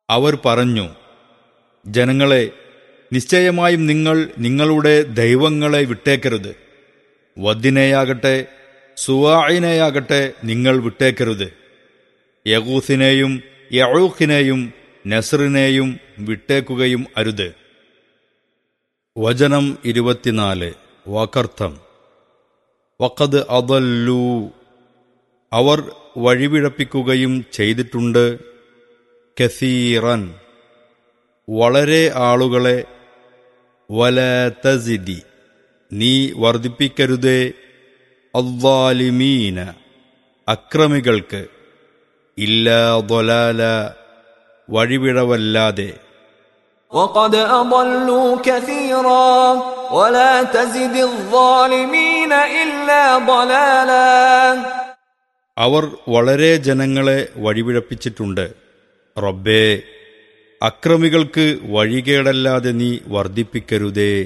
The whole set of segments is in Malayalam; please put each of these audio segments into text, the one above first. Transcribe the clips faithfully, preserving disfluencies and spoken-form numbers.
അവർ പറഞ്ഞു, ജനങ്ങളെ, നിശ്ചയമായും നിങ്ങൾ നിങ്ങളുടെ ദൈവങ്ങളെ വിട്ടേക്കരുത്. വദ്ദിനെയാകട്ടെ സുവാഇനെയാകട്ടെ നിങ്ങൾ വിട്ടേക്കരുത്. യഗൂസിനെയും യഊഖിനെയും നസ്റിനെയും വിട്ടേക്കുകയും അരുത്. വചനം ഇരുപത്തിനാല്. വാക്കർത്ഥം: വഖദ് അദല്ലൂ, അവർ വഴിപിഴപ്പിക്കുകയും ചെയ്തിട്ടുണ്ട്. കസീറൻ, വളരെ ആളുകളെ. വലാ തസിദി, നീ വർദ്ധിപ്പിക്കരുതേ. അദ്ദാലിമീന, അക്രമികൾക്ക്. ഇല്ലാ ളലാല, വഴിപിഴവല്ലാതെ. وقد أضلوا كثيرا ولا تزد الظالمين إلا ضلالا. അവർ വളരെ ജനങ്ങളെ വഴിപിഴപ്പിച്ചിട്ടുണ്ട്. റബ്ബേ, അക്രമികൾക്ക് വഴികേടല്ലാതെ നീ വർദ്ധിപ്പിക്കരുതേ.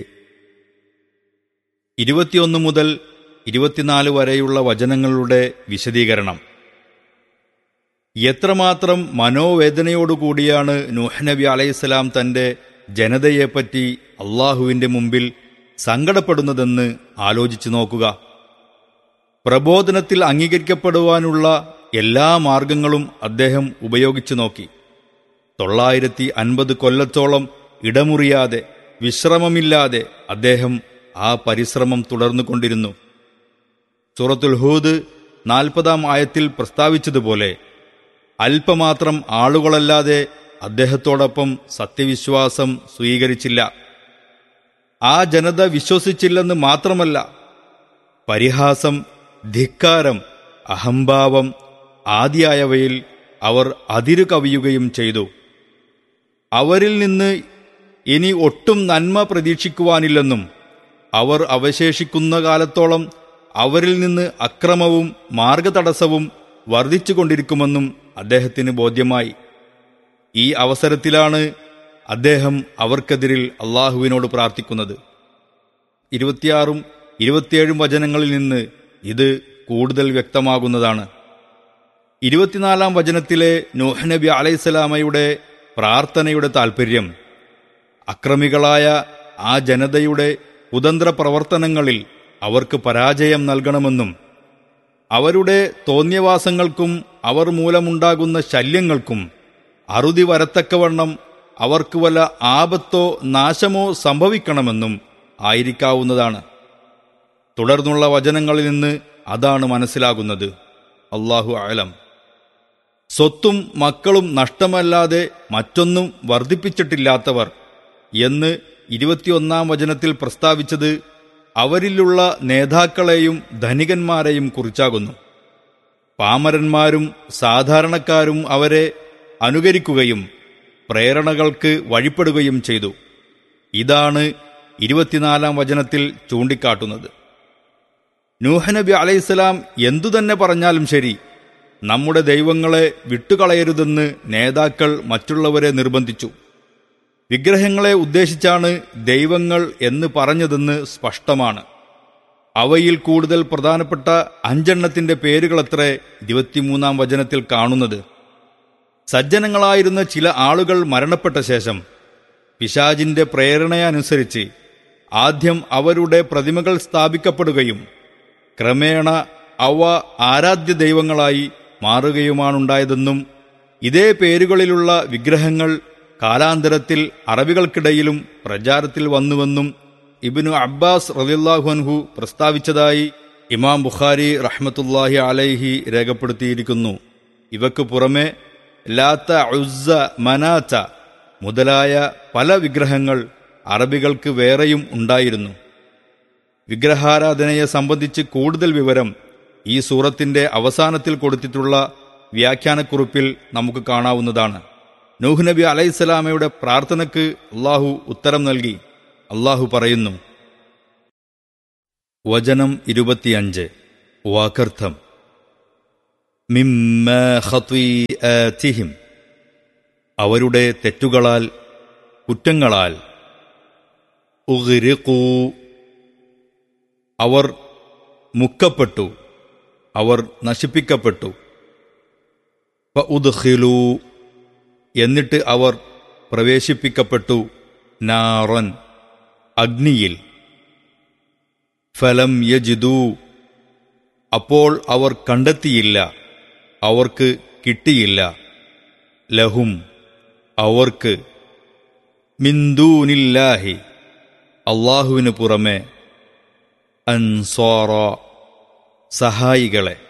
ഇരുപത്തിയൊന്ന് മുതൽ ഇരുപത്തിനാല് വരെയുള്ള വചനങ്ങളുടെ വിശദീകരണം. എത്രമാത്രം മനോവേദനയോടുകൂടിയാണ് നൂഹ് നബി അലൈഹിസ്സലാം തന്റെ ജനതയെപ്പറ്റി അള്ളാഹുവിന്റെ മുമ്പിൽ സങ്കടപ്പെടുന്നതെന്ന് ആലോചിച്ചു നോക്കുക. പ്രബോധനത്തിൽ അംഗീകരിക്കപ്പെടുവാനുള്ള എല്ലാ മാർഗങ്ങളും അദ്ദേഹം ഉപയോഗിച്ചു നോക്കി. തൊള്ളായിരത്തി അൻപത് കൊല്ലത്തോളം ഇടമുറിയാതെ വിശ്രമമില്ലാതെ അദ്ദേഹം ആ പരിശ്രമം തുടർന്നുകൊണ്ടിരുന്നു. സൂറത്തുൽ ഹൂദ് നാൽപ്പതാം ആയത്തിൽ പ്രസ്താവിച്ചതുപോലെ അല്പമാത്രം ആളുകളല്ലാതെ അദ്ദേഹത്തോടൊപ്പം സത്യവിശ്വാസം സ്വീകരിച്ചില്ല. ആ ജനത വിശ്വസിച്ചില്ലെന്ന് മാത്രമല്ല, പരിഹാസം, ധിക്കാരം, അഹംഭാവം ആദിയായവയിൽ അവർ അതിരു കവിയുകയും ചെയ്തു. അവരിൽ നിന്ന് ഇനി ഒട്ടും നന്മ പ്രതീക്ഷിക്കുവാനില്ലെന്നും അവർ അവശേഷിക്കുന്ന കാലത്തോളം അവരിൽ നിന്ന് അക്രമവും മാർഗതടസ്സവും വർദ്ധിച്ചുകൊണ്ടിരിക്കുമെന്നും അദ്ദേഹത്തിന് ബോധ്യമായി. ഈ അവസരത്തിലാണ് അദ്ദേഹം അവർക്കെതിരിൽ അള്ളാഹുവിനോട് പ്രാർത്ഥിക്കുന്നത്. ഇരുപത്തിയാറും ഇരുപത്തിയേഴും വചനങ്ങളിൽ നിന്ന് ഇത് കൂടുതൽ വ്യക്തമാകുന്നതാണ്. ഇരുപത്തിനാലാം വചനത്തിലെ നൂഹ് നബി അലൈഹിസ്സലാമയുടെ പ്രാർത്ഥനയുടെ താൽപ്പര്യം അക്രമികളായ ആ ജനതയുടെ കുതന്ത്ര പ്രവർത്തനങ്ങളിൽ അവർക്ക് പരാജയം നൽകണമെന്നും അവരുടെ തോന്നിയവാസങ്ങൾക്കും അവർ മൂലമുണ്ടാകുന്ന ശല്യങ്ങൾക്കും അറുതി വരത്തക്കവണ്ണം അവർക്ക് വല്ല ആപത്തോ നാശമോ സംഭവിക്കണമെന്നും ആയിരിക്കാവുന്നതാണ്. തുടർന്നുള്ള വചനങ്ങളിൽ നിന്ന് അതാണ് മനസ്സിലാകുന്നത്. അല്ലാഹു അഅലം. സ്വത്തും മക്കളും നഷ്ടമല്ലാതെ മറ്റൊന്നും വർദ്ധിപ്പിച്ചിട്ടില്ലാത്തവർ എന്ന് ഇരുപത്തിയൊന്നാം വചനത്തിൽ പ്രസ്താവിച്ചത് അവരിലുള്ള നേതാക്കളെയും ധനികന്മാരെയും കുറിച്ചാകുന്നു. പാമരന്മാരും സാധാരണക്കാരും അവരെ അനുകരിക്കുകയും പ്രേരണകൾക്ക് വഴിപ്പെടുകയും ചെയ്തു. ഇതാണ് ഇരുപത്തിനാലാം വചനത്തിൽ ചൂണ്ടിക്കാട്ടുന്നത്. നൂഹ് നബി അലൈഹിസ്സലാം എന്തുതന്നെ പറഞ്ഞാലും ശരി, നമ്മുടെ ദൈവങ്ങളെ വിട്ടുകളയരുതെന്ന് നേതാക്കൾ മറ്റുള്ളവരെ നിർബന്ധിച്ചു. വിഗ്രഹങ്ങളെ ഉദ്ദേശിച്ചാണ് ദൈവങ്ങൾ എന്ന് പറഞ്ഞതെന്ന് സ്പഷ്ടമാണ്. അവയിൽ കൂടുതൽ പ്രധാനപ്പെട്ട അഞ്ചെണ്ണത്തിന്റെ പേരുകളത്രേ ഇരുപത്തിമൂന്നാം വചനത്തിൽ കാണുന്നത്. സജ്ജനങ്ങളായിരുന്ന ചില ആളുകൾ മരണപ്പെട്ട ശേഷം പിശാചിന്റെ പ്രേരണയനുസരിച്ച് ആദ്യം അവരുടെ പ്രതിമകൾ സ്ഥാപിക്കപ്പെടുകയും ക്രമേണ അവ ആരാധ്യ ദൈവങ്ങളായി മാറുകയുമാണുണ്ടായതെന്നും ഇതേ പേരുകളിലുള്ള വിഗ്രഹങ്ങൾ കാലാന്തരത്തിൽ അറബികൾക്കിടയിലും പ്രചാരത്തിൽ വന്നുവെന്നും ഇബ്നു അബ്ബാസ് റളിയല്ലാഹു അൻഹു പ്രസ്താവിച്ചതായി ഇമാം ബുഖാരി റഹ്മത്തുള്ളാഹി അലൈഹി രേഖപ്പെടുത്തിയിരിക്കുന്നു. ഇവക്ക് പുറമെ ലാത്ത, ഉസ്സ, മനാത്ത മുതലായ പല വിഗ്രഹങ്ങൾ അറബികൾക്ക് വേറെയും ഉണ്ടായിരുന്നു. വിഗ്രഹാരാധനയെ സംബന്ധിച്ച് കൂടുതൽ വിവരം ഈ സൂറത്തിന്റെ അവസാനത്തിൽ കൊടുത്തിട്ടുള്ള വ്യാഖ്യാനക്കുറിപ്പിൽ നമുക്ക് കാണാവുന്നതാണ്. നൂഹ് നബി അലൈഹിസ്സലാമയുടെ പ്രാർത്ഥനയ്ക്ക് അള്ളാഹു ഉത്തരം നൽകി. അള്ളാഹു പറയുന്നു, വചനം ഇരുപത്തിയഞ്ച്. വാക്കർത്ഥം: മിമ്മാ ഖത്വീആതിഹിം, അവരുടെ തെറ്റുകളാൽ, കുറ്റങ്ങളാൽ, ഉഗ്രിഖൂ, അവർ മുക്കപ്പെട്ടു, അവർ നശിപ്പിക്കപ്പെട്ടു, ഫഉദ്ഖിലൂ, എന്നിട്ട് അവർ പ്രവേശിപ്പിക്കപ്പെട്ടു നാറൻ അഗ്നിയിൽ. ഫലം യജിദൂ അപ്പോൾ അവർ കണ്ടെത്തിയില്ല, അവർക്ക് കിട്ടിയില്ല, ലഹും അവർക്ക്, മിന്ദൂനില്ലാഹി അള്ളാഹുവിനു പുറമെ, അൻസ്വാറ സഹായികളെ.